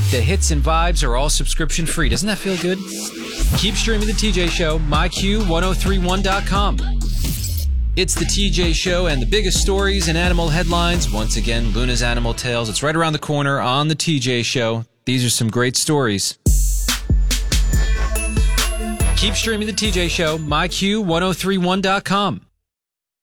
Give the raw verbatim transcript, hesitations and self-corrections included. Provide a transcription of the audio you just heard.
The hits and vibes are all subscription free. Doesn't that feel good? Keep streaming The T J Show, my Q ten thirty-one dot com. It's The T J Show and the biggest stories and animal headlines. Once again, Luna's Animal Tales. It's right around the corner on The T J Show. These are some great stories. Keep streaming The T J Show, my Q ten thirty-one dot com.